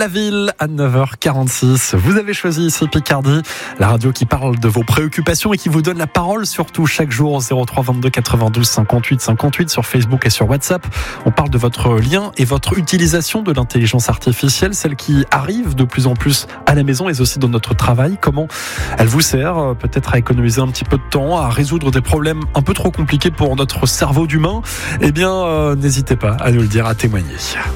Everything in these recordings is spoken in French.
La ville à 9h46. Vous avez choisi ici Picardie, la radio qui parle de vos préoccupations et qui vous donne la parole surtout chaque jour au 03 22 92 58 58 sur Facebook et sur WhatsApp. On parle de votre lien et votre utilisation de l'intelligence artificielle, celle qui arrive de plus en plus à la maison et aussi dans notre travail. Comment elle vous sert peut-être à économiser un petit peu de temps, à résoudre des problèmes un peu trop compliqués pour notre cerveau d'humain? Eh bien, n'hésitez pas à nous le dire, à témoigner.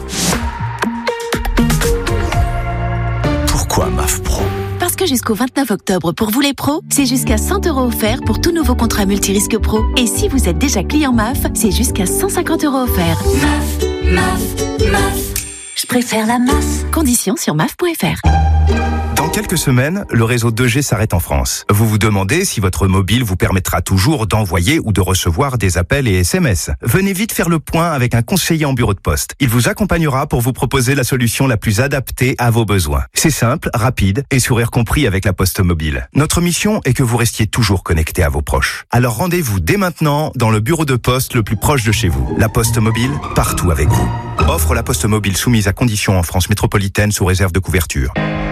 Pourquoi MAF Pro ? Parce que jusqu'au 29 octobre, pour vous les pros, c'est jusqu'à 100 € offerts pour tout nouveau contrat multirisque pro. Et si vous êtes déjà client MAF, c'est jusqu'à 150 € offerts. MAF. Je préfère la MAF. Conditions sur maf.fr. Dans quelques semaines, le réseau 2G s'arrête en France. Vous vous demandez si votre mobile vous permettra toujours d'envoyer ou de recevoir des appels et SMS. Venez vite faire le point avec un conseiller en bureau de poste. Il vous accompagnera pour vous proposer la solution la plus adaptée à vos besoins. C'est simple, rapide et sourire compris avec la Poste Mobile. Notre mission est que vous restiez toujours connecté à vos proches. Alors rendez-vous dès maintenant dans le bureau de poste le plus proche de chez vous. La Poste Mobile, partout avec vous. Offre la Poste Mobile soumise à conditions en France métropolitaine sous réserve de couverture.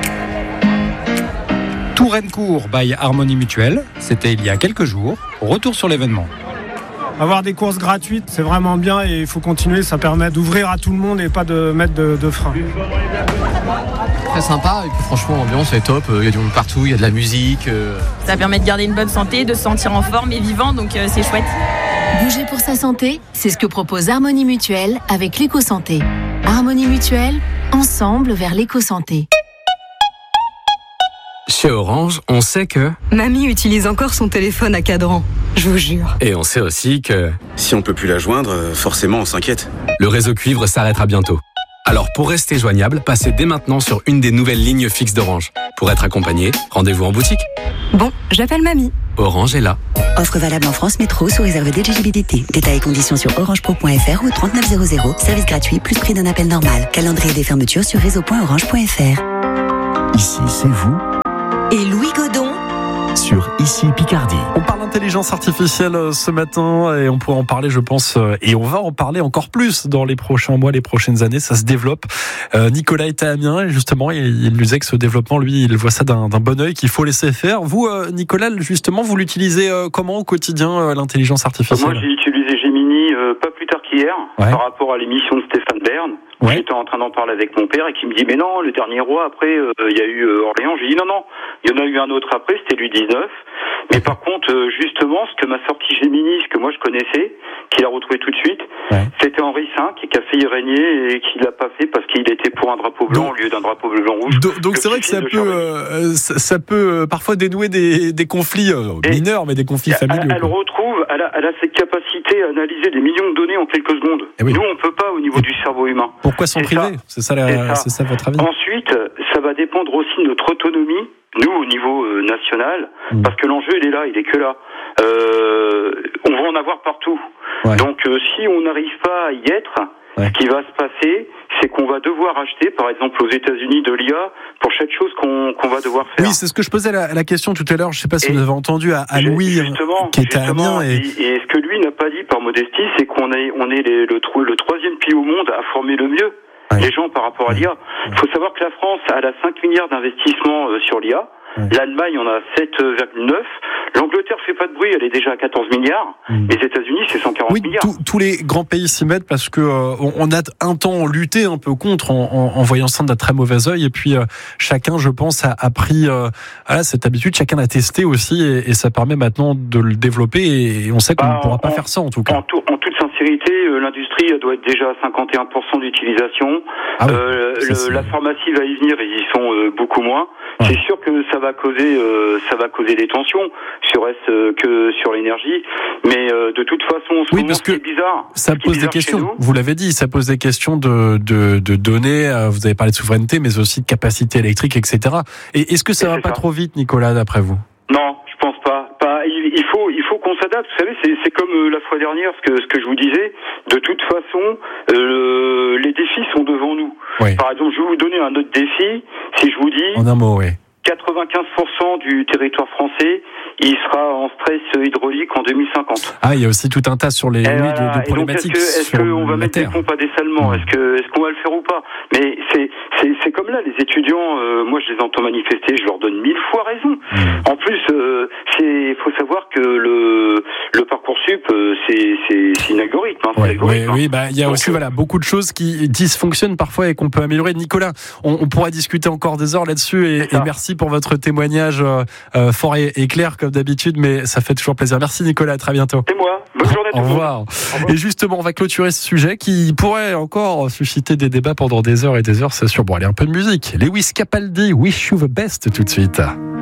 Touraine-Court by Harmonie Mutuelle, c'était il y a quelques jours. Retour sur l'événement. Avoir des courses gratuites, c'est vraiment bien et il faut continuer, ça permet d'ouvrir à tout le monde et pas de mettre de frein. Très sympa et puis franchement l'ambiance est top, il y a du monde partout, il y a de la musique. Ça permet de garder une bonne santé, de se sentir en forme et vivant, donc c'est chouette. Bouger pour sa santé, c'est ce que propose Harmonie Mutuelle avec l'éco-santé. Harmonie Mutuelle, ensemble vers l'éco-santé. Chez Orange, on sait que... Mamie utilise encore son téléphone à cadran, je vous jure. Et on sait aussi que... Si on peut plus la joindre, forcément on s'inquiète. Le réseau cuivre s'arrêtera bientôt. Alors pour rester joignable, passez dès maintenant sur une des nouvelles lignes fixes d'Orange. Pour être accompagné, rendez-vous en boutique. Bon, j'appelle Mamie. Orange est là. Offre valable en France Métro sous réserve d'éligibilité. Détails et conditions sur orangepro.fr ou 3900. Service gratuit plus prix d'un appel normal. Calendrier des fermetures sur réseau.orange.fr. Ici, c'est vous et Louis Godon sur Ici Picardie. On parle d'intelligence artificielle ce matin et on pourra en parler, je pense, et on va en parler encore plus dans les prochains mois, les prochaines années. Ça se développe. Nicolas est à Amiens et justement, il nous disait que ce développement, lui, il voit ça d'un bon œil, qu'il faut laisser faire. Vous, Nicolas, justement, vous l'utilisez comment au quotidien, l'intelligence artificielle? Moi, j'ai utilisé Gemini pas plus tard qu'hier, par rapport à l'émission de Stéphane Bern. Ouais. J'étais en train d'en parler avec mon père et qui me dit mais non, le dernier roi après il y a eu Orléans. J'ai dit non, il y en a eu un autre après, c'était Louis XIX. Mais par contre justement ce que m'a sorti Gemini, ce que moi je connaissais, qu'il a retrouvé tout de suite, c'était Henri V qui a failli régner et qui l'a pas fait parce qu'il était pour un drapeau blanc au lieu d'un drapeau blanc rouge. Donc c'est vrai que ça peut parfois dénouer des conflits mineurs, mais des conflits familiaux. Elle a cette capacité à analyser des millions de données en quelques secondes. Nous on peut pas au niveau du cerveau humain. Pourquoi s'en priver ? C'est ça votre avis ? Ensuite, ça va dépendre aussi de notre autonomie, nous au niveau national, parce que l'enjeu il est là, il est que là. On va en avoir partout. Donc si on n'arrive pas à y être, ce qui va se passer, c'est qu'on va devoir acheter, par exemple aux États-Unis, de l'IA pour chaque chose qu'on va devoir faire. Oui, c'est ce que je posais la question tout à l'heure. Je ne sais pas si vous avez entendu à Louis, qui était à Amiens. Et ce que lui n'a pas dit par modestie, c'est qu'on est le troisième pays au monde à former le mieux les gens par rapport à l'IA. Il faut savoir que la France a 5 milliards d'investissements sur l'IA. L'Allemagne en a 7,9. L'Angleterre fait pas de bruit, elle est déjà à 14 milliards. Les États-Unis, c'est 140 milliards. Tous les grands pays s'y mettent parce que on a un temps lutté un peu contre en voyant ça d'un très mauvais œil. Et puis chacun, je pense, a pris cette habitude. Chacun l'a testé aussi et ça permet maintenant de le développer. Et on sait qu'on ne pourra pas faire ça en tout cas. En toute sincérité, l'industrie doit être déjà à 51% d'utilisation. La pharmacie va y venir et ils y sont beaucoup moins. C'est sûr que ça va causer des tensions que sur l'énergie, mais de toute façon, c'est bizarre. Ça pose des questions. Vous l'avez dit, ça pose des questions de données. Vous avez parlé de souveraineté, mais aussi de capacité électrique, etc. Et est-ce que ça va pas trop vite, Nicolas, d'après vous? Non, je pense pas. Il faut qu'on s'adapte. Vous savez, c'est comme la fois dernière, ce que je vous disais. De toute façon, les défis sont devant nous. Par exemple, je vais vous donner un autre défi. Si je vous dis, en un mot, 95% du territoire français, il sera en stress hydraulique en 2050. Il y a aussi tout un tas sur les de problématiques. Est-ce qu'on va mettre des pompes à dessalement ? Est-ce qu'on va le faire ou pas ? Mais c'est C'est comme là, les étudiants, moi je les entends manifester, je leur donne 1000 fois raison. En plus, faut savoir que le Parcoursup, c'est une algorithme. Oui, il y a aussi beaucoup de choses qui dysfonctionnent parfois et qu'on peut améliorer. Nicolas, on pourra discuter encore des heures là-dessus et merci pour votre témoignage fort et clair comme d'habitude, mais ça fait toujours plaisir. Merci Nicolas, à très bientôt. C'est moi, bonne journée à tous. Au revoir. Et justement, on va clôturer ce sujet qui pourrait encore susciter des débats pendant des heures et des heures, c'est sûr. Bon, allez, un peu de musique. Lewis Capaldi, Wish You the Best tout de suite.